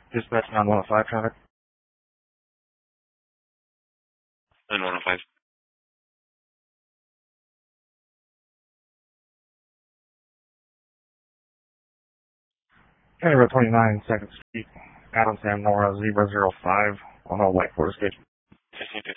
Dispatch 915 traffic. 915. County Road 29, 2nd Street, Adams and Nora 005 on a white border station. 1550.